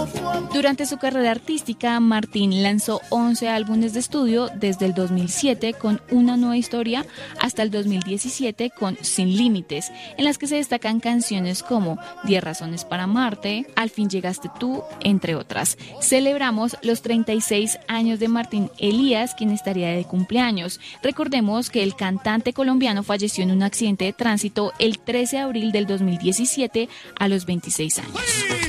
Durante su carrera artística, Martín lanzó 11 álbumes de estudio desde el 2007 con Una nueva historia hasta el 2017 con Sin límites, en las que se destacan canciones como 10 razones para amarte, Al fin llegaste tú, entre otras. Celebramos los 36 años de Martín Elías, quien estaría de cumpleaños. Recordemos que el cantante colombiano falleció en un accidente de tránsito el 13 de abril del 2017 a los 26 años.